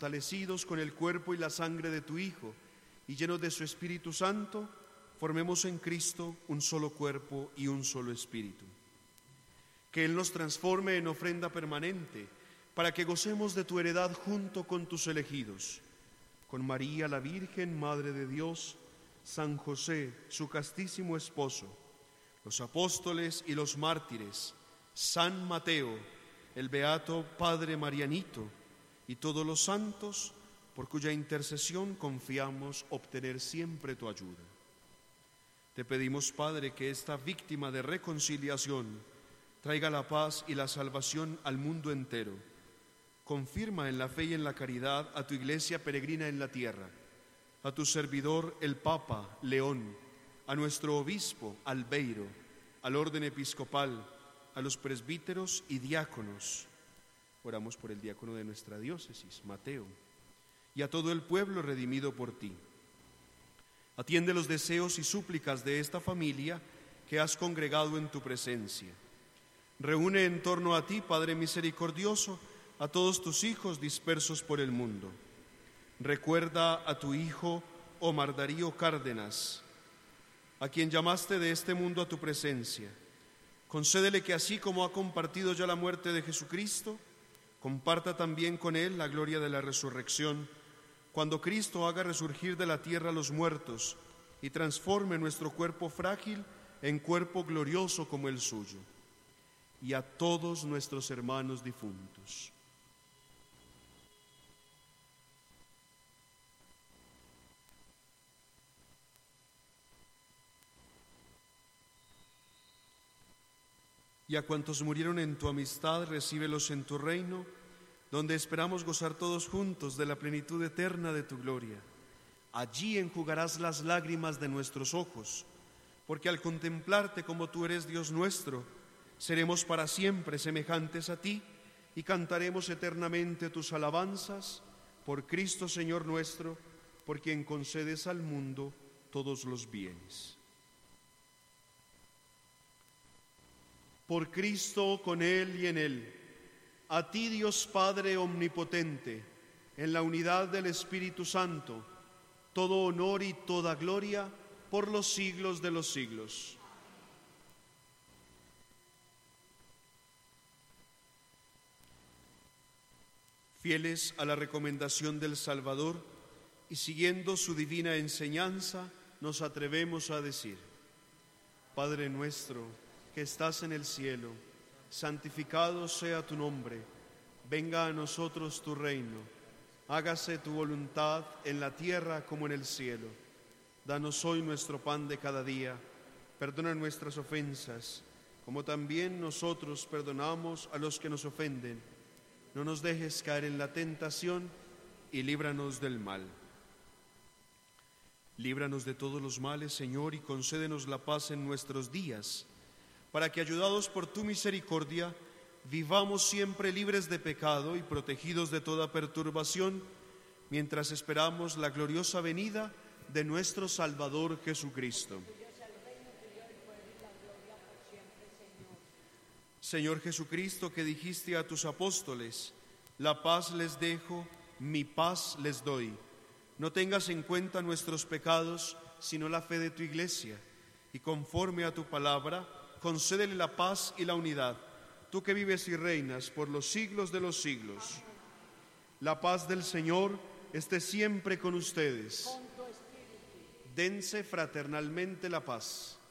fortalecidos con el cuerpo y la sangre de tu Hijo, y llenos de su Espíritu Santo, formemos en Cristo un solo cuerpo y un solo espíritu. Que Él nos transforme en ofrenda permanente, para que gocemos de tu heredad junto con tus elegidos, con María la Virgen, Madre de Dios, San José, su castísimo esposo, los apóstoles y los mártires, San Mateo, el beato Padre Marianito, y todos los santos, por cuya intercesión confiamos obtener siempre tu ayuda. Te pedimos, Padre, que esta víctima de reconciliación traiga la paz y la salvación al mundo entero. Confirma en la fe y en la caridad a tu Iglesia peregrina en la tierra, a tu servidor el Papa León, a nuestro obispo Albeiro, al orden episcopal, a los presbíteros y diáconos. Oramos por el diácono de nuestra diócesis, Mateo, y a todo el pueblo redimido por ti. Atiende los deseos y súplicas de esta familia que has congregado en tu presencia. Reúne en torno a ti, Padre misericordioso, a todos tus hijos dispersos por el mundo. Recuerda a tu hijo Omar Darío Cárdenas, a quien llamaste de este mundo a tu presencia. Concédele que así como ha compartido ya la muerte de Jesucristo, comparta también con él la gloria de la resurrección, cuando Cristo haga resurgir de la tierra a los muertos y transforme nuestro cuerpo frágil en cuerpo glorioso como el suyo. Y a todos nuestros hermanos difuntos. Y a cuantos murieron en tu amistad, recíbelos en tu reino, donde esperamos gozar todos juntos de la plenitud eterna de tu gloria. Allí enjugarás las lágrimas de nuestros ojos, porque al contemplarte como tú eres Dios nuestro, seremos para siempre semejantes a ti y cantaremos eternamente tus alabanzas por Cristo Señor nuestro, por quien concedes al mundo todos los bienes. Por Cristo, con Él y en Él, a ti Dios Padre omnipotente, en la unidad del Espíritu Santo, todo honor y toda gloria por los siglos de los siglos. Fieles a la recomendación del Salvador y siguiendo su divina enseñanza, nos atrevemos a decir: Padre nuestro, que estás en el cielo, santificado sea tu nombre, venga a nosotros tu reino, hágase tu voluntad en la tierra como en el cielo. Danos hoy nuestro pan de cada día, perdona nuestras ofensas, como también nosotros perdonamos a los que nos ofenden. No nos dejes caer en la tentación y líbranos del mal. Líbranos de todos los males, Señor, y concédenos la paz en nuestros días, para que, ayudados por tu misericordia, vivamos siempre libres de pecado y protegidos de toda perturbación, mientras esperamos la gloriosa venida de nuestro Salvador Jesucristo. Señor Jesucristo, que dijiste a tus apóstoles: la paz les dejo, mi paz les doy. No tengas en cuenta nuestros pecados, sino la fe de tu Iglesia, y conforme a tu palabra, concédele la paz y la unidad, tú que vives y reinas por los siglos de los siglos. La paz del Señor esté siempre con ustedes. Dense fraternalmente la paz.